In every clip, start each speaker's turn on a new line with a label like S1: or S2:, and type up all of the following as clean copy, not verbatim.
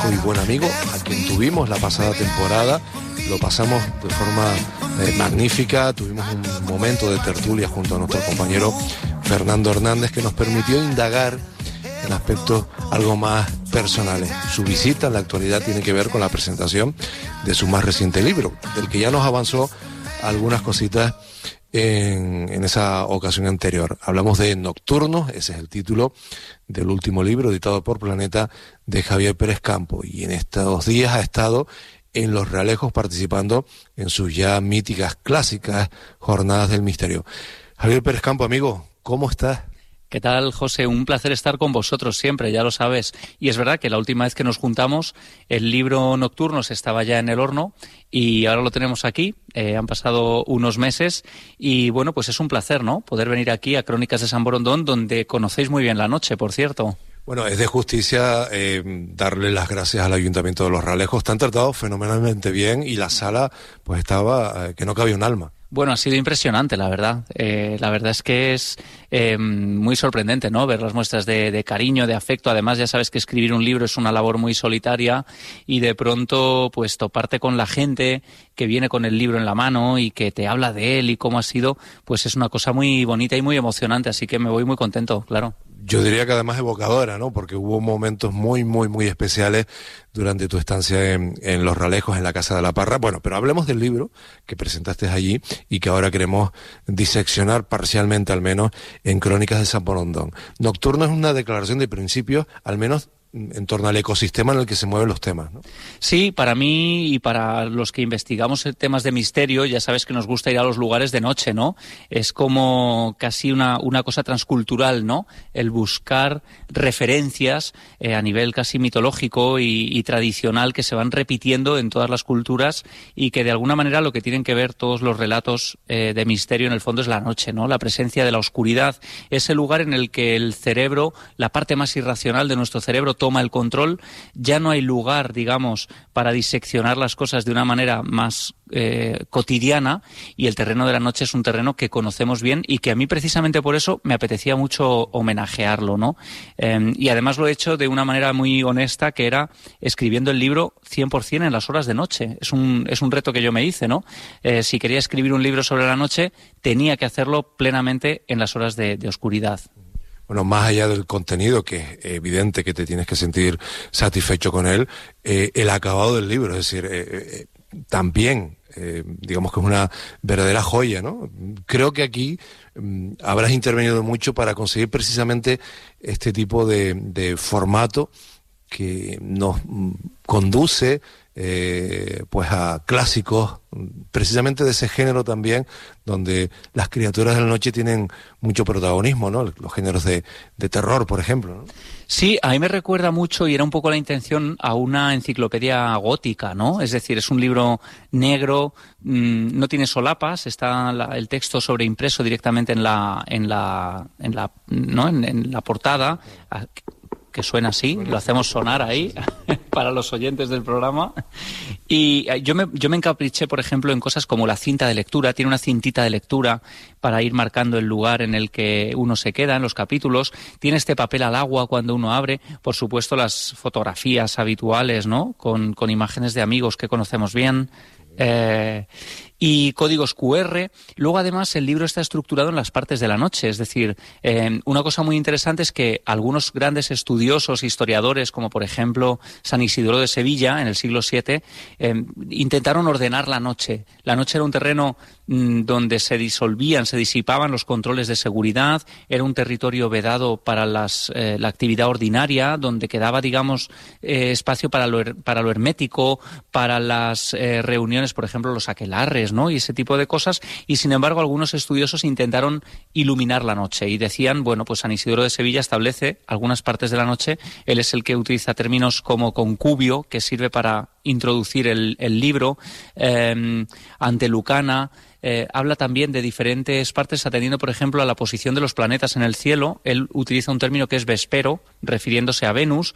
S1: y buen amigo, a quien tuvimos la pasada temporada. Lo pasamos de forma magnífica, tuvimos un momento de tertulia junto a nuestro compañero Fernando Hernández que nos permitió indagar en aspectos algo más personales. Su visita en la actualidad tiene que ver con la presentación de su más reciente libro, del que ya nos avanzó algunas cositas en esa ocasión anterior. Hablamos de Nocturnos, ese es el título del último libro editado por Planeta de Javier Pérez Campo, y en estos días ha estado en Los Realejos participando en sus ya míticas, clásicas Jornadas del Misterio. Javier Pérez Campo, amigo, ¿cómo estás?
S2: ¿Qué tal, José? Un placer estar con vosotros siempre, ya lo sabes. Y es verdad que la última vez que nos juntamos, el libro Nocturnos estaba ya en el horno y ahora lo tenemos aquí. Han pasado unos meses y, bueno, pues es un placer, ¿no?, poder venir aquí a Crónicas de San Borondón, donde conocéis muy bien la noche, por cierto.
S1: Bueno, es de justicia darle las gracias al Ayuntamiento de Los Realejos. Te han tratado fenomenalmente bien y la sala pues estaba que no cabía un alma.
S2: Bueno, ha sido impresionante, la verdad. La verdad es que es muy sorprendente, ¿no?, ver las muestras de cariño, de afecto. Además, ya sabes que escribir un libro es una labor muy solitaria y de pronto, pues, toparte con la gente que viene con el libro en la mano y que te habla de él y cómo ha sido, pues es una cosa muy bonita y muy emocionante. Así que me voy muy contento, claro.
S1: Yo diría que además evocadora, ¿no?, porque hubo momentos muy, muy, muy especiales durante tu estancia en Los Realejos, en la Casa de la Parra. Bueno, pero hablemos del libro que presentaste allí y que ahora queremos diseccionar parcialmente, al menos, en Crónicas de San Borondón. Nocturno es una declaración de principios, al menos en torno al ecosistema en el que se mueven los temas, ¿no?
S2: Sí, para mí y para los que investigamos temas de misterio, ya sabes que nos gusta ir a los lugares de noche, ¿no? Es como casi una cosa transcultural, ¿no? El buscar referencias a nivel casi mitológico y tradicional que se van repitiendo en todas las culturas y que de alguna manera lo que tienen que ver todos los relatos de misterio en el fondo es la noche, ¿no? La presencia de la oscuridad, ese lugar en el que el cerebro, la parte más irracional de nuestro cerebro, toma el control. Ya no hay lugar, digamos, para diseccionar las cosas de una manera más cotidiana, y el terreno de la noche es un terreno que conocemos bien y que a mí precisamente por eso me apetecía mucho homenajearlo, ¿no? Y además lo he hecho de una manera muy honesta, que era escribiendo el libro 100% en las horas de noche. Es un reto que yo me hice, ¿no? Si quería escribir un libro sobre la noche, tenía que hacerlo plenamente en las horas de oscuridad.
S1: Bueno, más allá del contenido, que es evidente que te tienes que sentir satisfecho con él, el acabado del libro, es decir, también, digamos que es una verdadera joya, ¿no? Creo que aquí habrás intervenido mucho para conseguir precisamente este tipo de formato que nos conduce pues a clásicos precisamente de ese género también, donde las criaturas de la noche tienen mucho protagonismo, ¿no? Los géneros de terror, por ejemplo, ¿no?
S2: Sí, a mí me recuerda mucho, y era un poco la intención, a una enciclopedia gótica, ¿no? Es decir, es un libro negro, no tiene solapas, está el texto sobreimpreso directamente en la portada, que suena así, lo hacemos sonar ahí para los oyentes del programa. Y yo me encapriché, por ejemplo, en cosas como la cinta de lectura. Tiene una cintita de lectura para ir marcando el lugar en el que uno se queda en los capítulos. Tiene este papel al agua cuando uno abre. Por supuesto, las fotografías habituales, ¿no?, con imágenes de amigos que conocemos bien. Y códigos QR. Luego, además, el libro está estructurado en las partes de la noche. Es decir, una cosa muy interesante es que algunos grandes estudiosos, historiadores, como por ejemplo San Isidoro de Sevilla, en el siglo VII, intentaron ordenar la noche. La noche era un terreno donde se disipaban los controles de seguridad, era un territorio vedado para la actividad ordinaria, donde quedaba, digamos, espacio para lo hermético, para las reuniones, por ejemplo, los aquelarres, ¿no?, y ese tipo de cosas. Y sin embargo, algunos estudiosos intentaron iluminar la noche y decían, bueno, pues San Isidoro de Sevilla establece algunas partes de la noche. Él es el que utiliza términos como concubio, que sirve para introducir el libro. Ante Lucana habla también de diferentes partes, atendiendo, por ejemplo, a la posición de los planetas en el cielo. Él utiliza un término que es vespero, refiriéndose a Venus.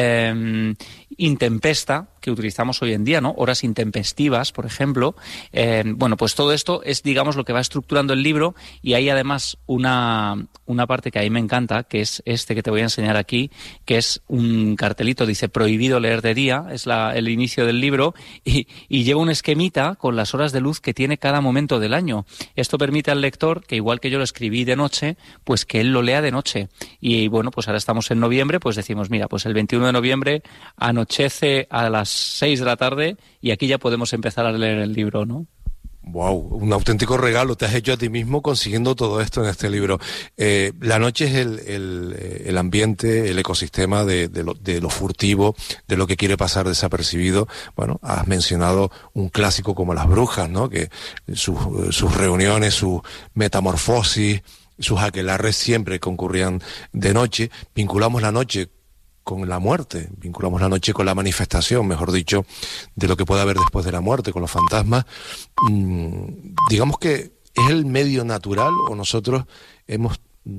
S2: Intempesta, que utilizamos hoy en día, ¿no? Horas intempestivas, por ejemplo. Bueno, pues todo esto es, digamos, lo que va estructurando el libro, y hay además una parte que a mí me encanta, que es este que te voy a enseñar aquí, que es un cartelito, dice prohibido leer de día, es el inicio del libro, y lleva un esquemita con las horas de luz que tiene cada momento del año. Esto permite al lector, que igual que yo lo escribí de noche, pues que él lo lea de noche. Y bueno, pues ahora estamos en noviembre, pues decimos, mira, pues el 21 de noviembre anochece a las 6 de la tarde y aquí ya podemos empezar a leer el libro, ¿no?
S1: Wow, un auténtico regalo te has hecho a ti mismo consiguiendo todo esto en este libro. La noche es el ambiente, el ecosistema de lo furtivo, de lo que quiere pasar desapercibido. Bueno, has mencionado un clásico como Las Brujas, ¿no? Que sus reuniones, su metamorfosis, sus aquelarres siempre concurrían de noche. Vinculamos la noche con la muerte, vinculamos la noche con la manifestación, mejor dicho, de lo que puede haber después de la muerte, con los fantasmas. Digamos que es el medio natural, o nosotros hemos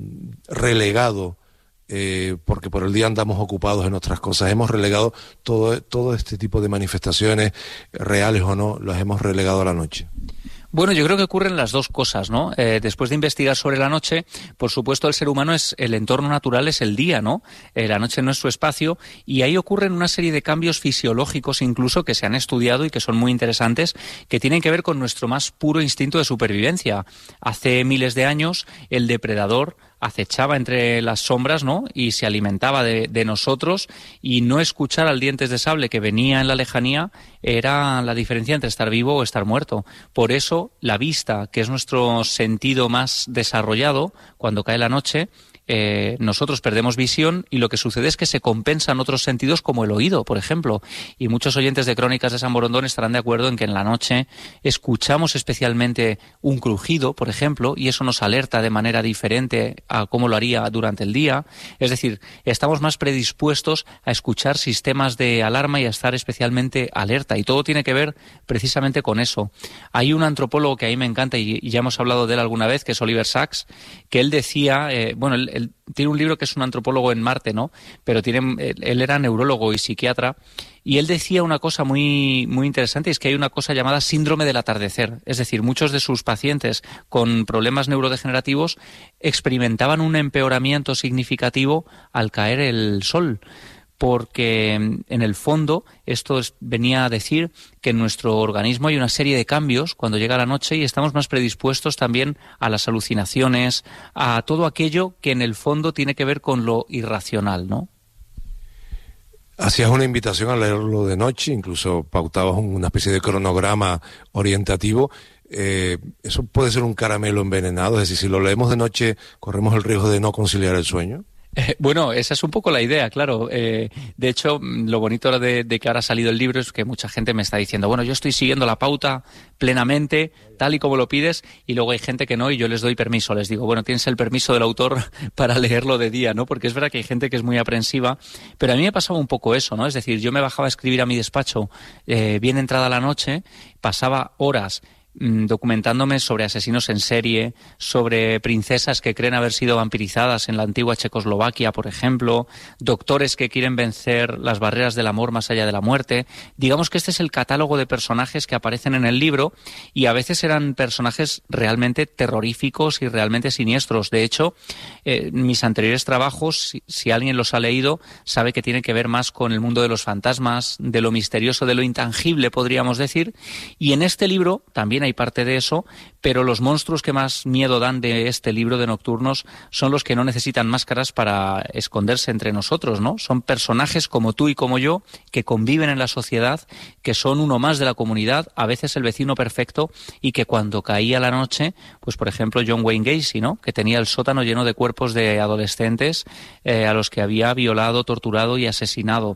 S1: relegado, porque por el día andamos ocupados en otras cosas, hemos relegado todo este tipo de manifestaciones, reales o no, las hemos relegado a la noche.
S2: Bueno, yo creo que ocurren las dos cosas, ¿no? Después de investigar sobre la noche, por supuesto, el ser humano el entorno natural es el día, ¿no? La noche no es su espacio, y ahí ocurren una serie de cambios fisiológicos incluso que se han estudiado y que son muy interesantes, que tienen que ver con nuestro más puro instinto de supervivencia. Hace miles de años, el depredador acechaba entre las sombras, ¿no? Y se alimentaba de nosotros, y no escuchar al dientes de sable que venía en la lejanía era la diferencia entre estar vivo o estar muerto. Por eso la vista, que es nuestro sentido más desarrollado, cuando cae la noche, nosotros perdemos visión, y lo que sucede es que se compensan otros sentidos como el oído, por ejemplo. Y muchos oyentes de Crónicas de San Borondón estarán de acuerdo en que en la noche escuchamos especialmente un crujido, por ejemplo, y eso nos alerta de manera diferente a cómo lo haría durante el día. Es decir, estamos más predispuestos a escuchar sistemas de alarma y a estar especialmente alerta, y todo tiene que ver precisamente con eso. Hay un antropólogo que a mí me encanta, y ya hemos hablado de él alguna vez, que es Oliver Sacks, que él decía, él tiene un libro que es un antropólogo en Marte, ¿no? Pero él era neurólogo y psiquiatra, y él decía una cosa muy, muy interesante, y es que hay una cosa llamada síndrome del atardecer. Es decir, muchos de sus pacientes con problemas neurodegenerativos experimentaban un empeoramiento significativo al caer el sol, porque en el fondo esto venía a decir que en nuestro organismo hay una serie de cambios cuando llega la noche, y estamos más predispuestos también a las alucinaciones, a todo aquello que en el fondo tiene que ver con lo irracional, ¿no?
S1: Hacías una invitación a leerlo de noche, incluso pautabas una especie de cronograma orientativo. Eso puede ser un caramelo envenenado, es decir, si lo leemos de noche corremos el riesgo de no conciliar el sueño.
S2: Bueno, esa es un poco la idea, claro. De hecho, lo bonito de que ahora ha salido el libro es que mucha gente me está diciendo, bueno, yo estoy siguiendo la pauta plenamente, tal y como lo pides, y luego hay gente que no, y yo les doy permiso. Les digo, bueno, tienes el permiso del autor para leerlo de día, ¿no? Porque es verdad que hay gente que es muy aprensiva, pero a mí me pasaba un poco eso, ¿no? Es decir, yo me bajaba a escribir a mi despacho bien entrada la noche, pasaba horas documentándome sobre asesinos en serie, sobre princesas que creen haber sido vampirizadas en la antigua Checoslovaquia, por ejemplo, doctores que quieren vencer las barreras del amor más allá de la muerte. Digamos que este es el catálogo de personajes que aparecen en el libro, y a veces eran personajes realmente terroríficos y realmente siniestros. De hecho, mis anteriores trabajos, si alguien los ha leído, sabe que tienen que ver más con el mundo de los fantasmas, de lo misterioso, de lo intangible, podríamos decir, y en este libro también hay parte de eso, pero los monstruos que más miedo dan de este libro de Nocturnos son los que no necesitan máscaras para esconderse entre nosotros, ¿no? Son personajes como tú y como yo, que conviven en la sociedad, que son uno más de la comunidad, a veces el vecino perfecto, y que cuando caía la noche, pues por ejemplo John Wayne Gacy, ¿no? Que tenía el sótano lleno de cuerpos de adolescentes a los que había violado, torturado y asesinado.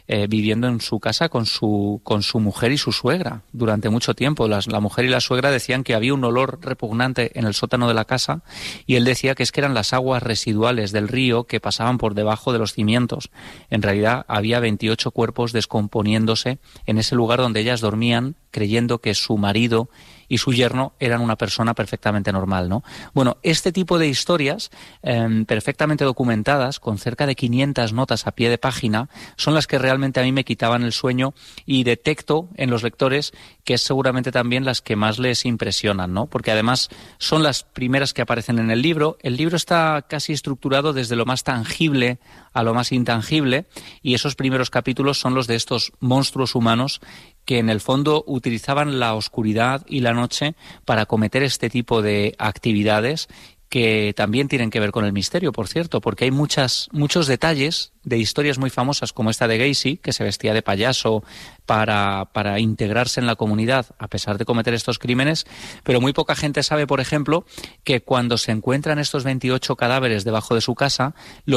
S2: viviendo en su casa con su mujer y su suegra durante mucho tiempo. La mujer y la suegra decían que había un olor repugnante en el sótano de la casa, y él decía que eran las aguas residuales del río que pasaban por debajo de los cimientos. En realidad había 28 cuerpos descomponiéndose en ese lugar donde ellas dormían, creyendo que su marido y su yerno eran una persona perfectamente normal, ¿no? Bueno, este tipo de historias perfectamente documentadas, con cerca de 500 notas a pie de página, son las que realmente a mí me quitaban el sueño, y detecto en los lectores que es seguramente también las que más les impresionan, ¿no? Porque además son las primeras que aparecen en el libro. El libro está casi estructurado desde lo más tangible a lo más intangible, y esos primeros capítulos son los de estos monstruos humanos que en el fondo utilizaban la oscuridad y la noche para cometer este tipo de actividades, que también tienen que ver con el misterio, por cierto, porque hay muchos detalles de historias muy famosas, como esta de Gacy, que se vestía de payaso para integrarse en la comunidad a pesar de cometer estos crímenes, pero muy poca gente sabe, por ejemplo, que cuando se encuentran estos 28 cadáveres debajo de su casa,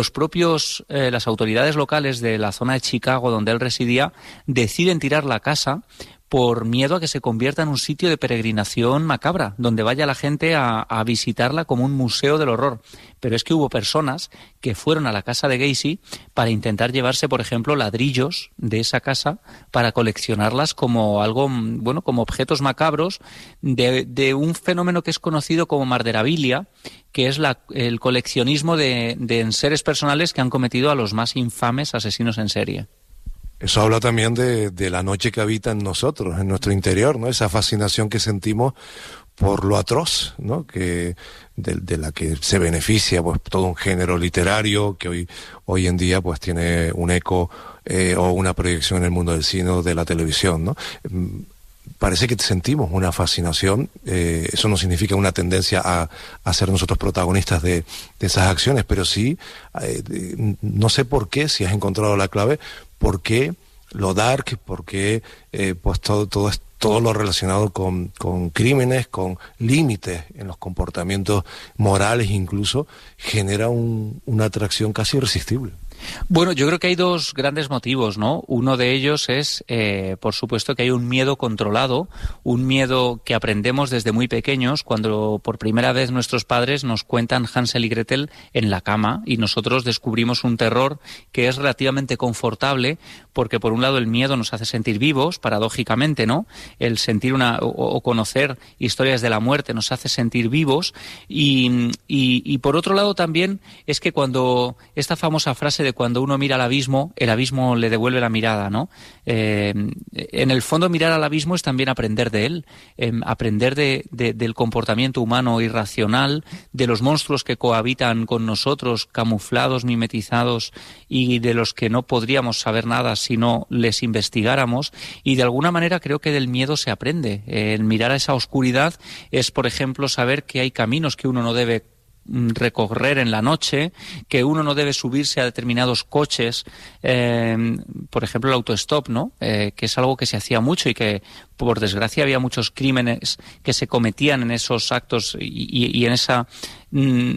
S2: las autoridades locales de la zona de Chicago donde él residía deciden tirar la casa por miedo a que se convierta en un sitio de peregrinación macabra, donde vaya la gente a visitarla como un museo del horror. Pero es que hubo personas que fueron a la casa de Gacy para intentar llevarse, por ejemplo, ladrillos de esa casa para coleccionarlas como algo, bueno, como objetos macabros de un fenómeno que es conocido como marderabilia, que es el coleccionismo de enseres personales que han cometido a los más infames asesinos en serie.
S1: Eso habla también de la noche que habita en nosotros, en nuestro interior, ¿no? Esa fascinación que sentimos por lo atroz, ¿no? Que de la que se beneficia pues todo un género literario que hoy en día pues tiene un eco o una proyección en el mundo del cine o de la televisión, ¿no? Parece que sentimos una fascinación, eso no significa una tendencia a ser nosotros protagonistas de esas acciones, pero sí, no sé por qué, si has encontrado la clave, por qué lo dark, por qué pues todo lo relacionado con crímenes, con límites en los comportamientos morales incluso, genera una atracción casi irresistible.
S2: Bueno, yo creo que hay dos grandes motivos, ¿no? Uno de ellos es, por supuesto, que hay un miedo controlado, un miedo que aprendemos desde muy pequeños, cuando por primera vez nuestros padres nos cuentan Hansel y Gretel en la cama, y nosotros descubrimos un terror que es relativamente confortable, porque por un lado el miedo nos hace sentir vivos, paradójicamente, ¿no? El sentir o conocer historias de la muerte nos hace sentir vivos, y por otro lado también es que cuando esta famosa frase de cuando uno mira al abismo, el abismo le devuelve la mirada, ¿no? En el fondo, mirar al abismo es también aprender de él, aprender del comportamiento humano irracional, de los monstruos que cohabitan con nosotros, camuflados, mimetizados, y de los que no podríamos saber nada si no les investigáramos. Y de alguna manera creo que del miedo se aprende. El mirar a esa oscuridad es, por ejemplo, saber que hay caminos que uno no debe recorrer en la noche, que uno no debe subirse a determinados coches, por ejemplo el autostop, ¿no? Que es algo que se hacía mucho y que por desgracia había muchos crímenes que se cometían en esos actos y en esa